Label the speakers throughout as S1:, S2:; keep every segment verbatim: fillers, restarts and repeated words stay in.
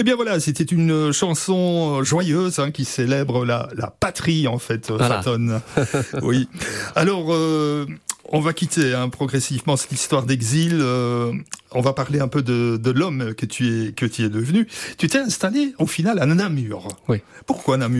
S1: Eh bien voilà, c'était une chanson joyeuse hein, qui célèbre la, la patrie en fait, voilà. Faton. Oui. Alors, euh, on va quitter hein, progressivement cette histoire d'exil. Euh, on va parler un peu de, de l'homme que tu es que tu es devenu. Tu t'es installé au final à Namur.
S2: Oui.
S1: Pourquoi Namur ?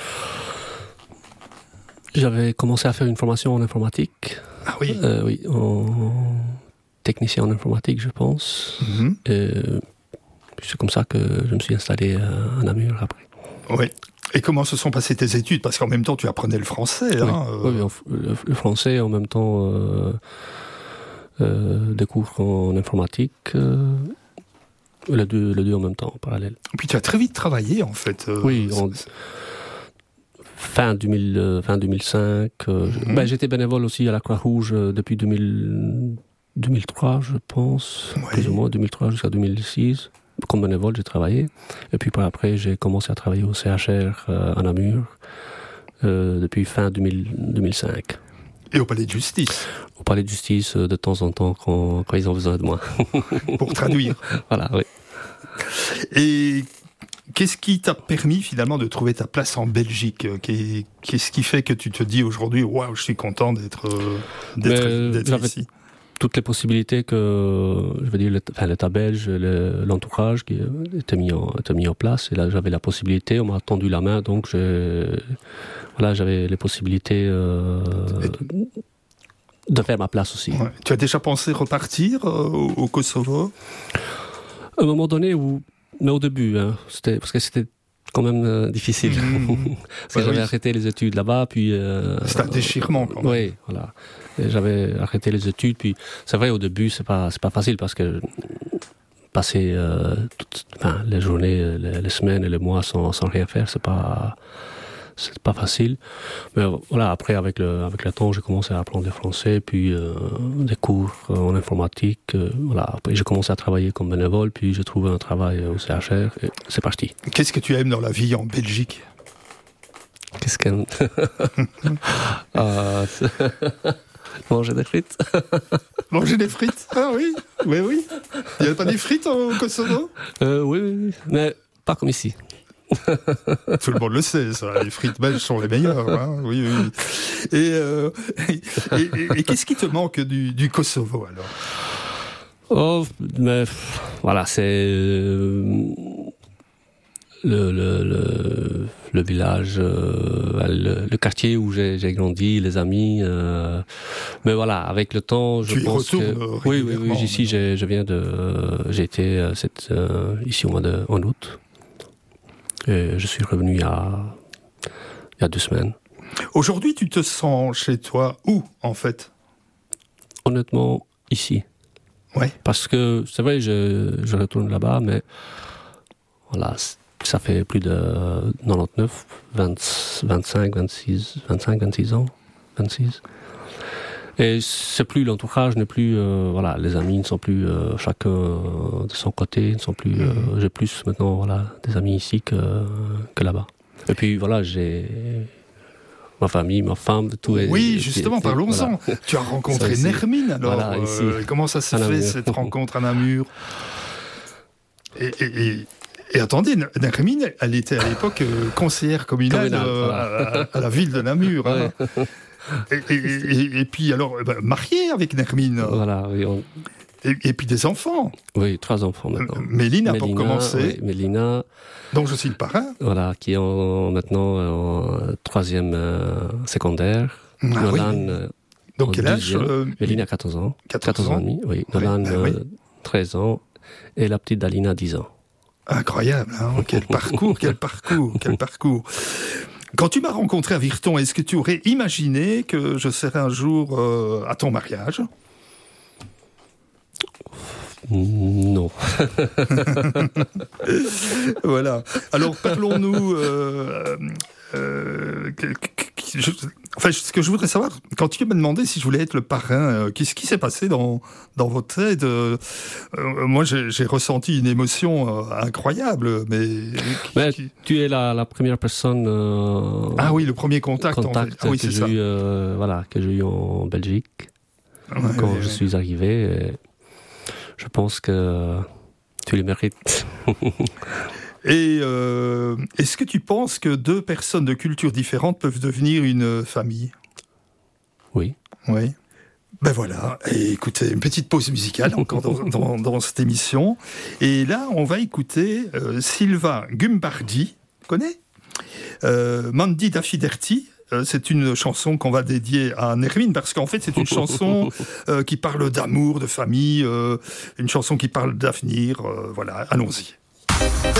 S2: J'avais commencé à faire une formation en informatique.
S1: Ah oui.
S2: Euh, oui, en technicien en informatique, je pense. Mm-hmm. Et c'est comme ça que je me suis installé à Namur après.
S1: Oui. Et comment se sont passées tes études ? Parce qu'en même temps, tu apprenais le français.
S2: Oui,
S1: hein,
S2: euh... oui le, le français, en même temps, euh, euh, des cours en informatique. Euh, les, deux, les deux en même temps, en parallèle.
S1: Et puis tu as très vite travaillé, en fait. Euh,
S2: oui, en, fin, deux mille, euh, fin deux mille cinq. Euh, mm-hmm. ben, j'étais bénévole aussi à la Croix-Rouge euh, depuis deux mille, deux mille trois, je pense. Oui. Plus ou moins, deux mille trois jusqu'à deux mille six. Comme bénévole, j'ai travaillé. Et puis par après, j'ai commencé à travailler au C H R euh, à Namur euh, depuis fin deux mille, deux mille cinq.
S1: Et au palais de justice ?
S2: Au palais de justice, euh, de temps en temps, quand, quand ils ont besoin de moi.
S1: Pour traduire ?
S2: Voilà, oui.
S1: Et qu'est-ce qui t'a permis finalement de trouver ta place en Belgique ? Qu'est-ce qui fait que tu te dis aujourd'hui, waouh, je suis content d'être, d'être, Mais, d'être ici ?
S2: Toutes les possibilités que, je veux dire, le, enfin, l'État belge, le, l'entourage qui était mis, en, était mis en place. Et là, j'avais la possibilité, on m'a tendu la main, donc j'ai, voilà, j'avais les possibilités euh, de faire ma place aussi.
S1: Ouais. Tu as déjà pensé repartir euh, au, au Kosovo ?
S2: À un moment donné, où, mais au début, hein, c'était, parce que c'était quand même euh, difficile. Mmh. Parce que bah j'avais oui. arrêté les études là-bas, puis... Euh,
S1: c'est un déchirement, quand même.
S2: Oui, voilà. Et j'avais arrêté les études, puis c'est vrai, au début, c'est pas, c'est pas facile, parce que passer euh, toutes, enfin, les journées, les, les semaines et les mois sans, sans rien faire, c'est pas... c'est pas facile. Mais voilà, après, avec le, avec le temps, j'ai commencé à apprendre le français, puis euh, des cours en informatique. Euh, voilà. Après, j'ai commencé à travailler comme bénévole, puis j'ai trouvé un travail au C H R, et c'est parti.
S1: Qu'est-ce que tu aimes dans la vie en Belgique ?
S2: Qu'est-ce qu'elle... euh, Manger des frites.
S1: Manger des frites ? Ah oui, oui, oui. Il n'y a pas des frites au Kosovo ?
S2: euh, Oui, oui, oui, mais pas comme ici.
S1: Tout le monde le sait, ça. Les frites belges sont les meilleures. Hein, oui, oui. Et, euh, et, et, et qu'est-ce qui te manque du, du Kosovo, alors ?
S2: Oh, mais voilà, c'est euh, le, le, le, le village, euh, le, le quartier où j'ai, j'ai grandi, les amis. Euh, mais voilà, avec le temps, je
S1: tu
S2: pense
S1: que
S2: oui, oui, oui. Ici, j'ai, je viens de, euh, j'ai été euh, cette, euh, ici au mois de en août. Et je suis revenu il y a, il y a deux semaines.
S1: Aujourd'hui, tu te sens chez toi où, en fait ?
S2: Honnêtement, ici.
S1: Ouais.
S2: Parce que, c'est vrai, je, je retourne là-bas, mais voilà, ça fait plus de quatre-vingt-dix-neuf, vingt, vingt-cinq, vingt-six, vingt-cinq, vingt-six ans. vingt-six. Et c'est plus, l'entourage n'est plus, euh, voilà, les amis ne sont plus euh, chacun euh, de son côté, ne sont plus, euh, mmh. j'ai plus maintenant, voilà, des amis ici que, que là-bas. Et puis voilà, j'ai ma famille, ma femme, tout.
S1: Oui,
S2: est,
S1: justement, est, parlons-en. Voilà. Tu as rencontré Nermine, alors. Voilà, ici, euh, comment ça s'est fait, cette rencontre à Namur ? et, et, et, et attendez, Nermine, elle était à l'époque euh, conseillère communale, communale euh, voilà. à, à la ville de Namur. Hein. Ouais. Et, et, et, et puis alors, bah, mariée avec Nermine.
S2: Voilà, oui. On...
S1: Et, et puis des enfants.
S2: Oui, trois enfants maintenant.
S1: Mélina, pour commencer.
S2: Oui, Mélina.
S1: Donc je suis le parrain.
S2: Voilà, qui est en, maintenant en troisième euh, secondaire.
S1: Ah,
S2: Nolan,
S1: oui.
S2: euh,
S1: donc quel âge euh,
S2: Mélina a quatorze ans.
S1: quatorze ans
S2: et demi, oui. Nolan, ouais, oui. euh, treize ans. Et la petite Dalina, dix ans.
S1: Incroyable, hein. Quel parcours, quel parcours, quel parcours. Quand tu m'as rencontré à Virton, est-ce que tu aurais imaginé que je serais un jour euh, à ton mariage ?
S2: Non.
S1: Voilà. Alors parlons-nous. Euh, euh, que, que, je, enfin, ce que je voudrais savoir, quand tu m'as demandé si je voulais être le parrain, euh, qu'est-ce qui s'est passé dans dans votre aide ? euh, euh, Moi, j'ai, j'ai ressenti une émotion euh, incroyable, mais.
S2: mais
S1: qui...
S2: Tu es la, la première personne. Euh,
S1: ah oui, le premier contact.
S2: contact
S1: en fait. Ah oui,
S2: que
S1: c'est
S2: j'ai
S1: ça.
S2: eu, euh, voilà, que j'ai eu en Belgique
S1: ouais,
S2: quand
S1: ouais,
S2: je
S1: ouais.
S2: suis arrivé. Et je pense que tu les mérites.
S1: Et euh, est-ce que tu penses que deux personnes de cultures différentes peuvent devenir une famille ?
S2: Oui.
S1: Oui. Ben voilà, et écoutez, une petite pause musicale encore dans, dans, dans cette émission. Et là, on va écouter euh, Sylvain Gumbardi, tu connais euh, Mandi Dafiderti. Euh, c'est une chanson qu'on va dédier à Nermine, parce qu'en fait, c'est une chanson euh, qui parle d'amour, de famille, euh, une chanson qui parle d'avenir. Euh, voilà, allons-y.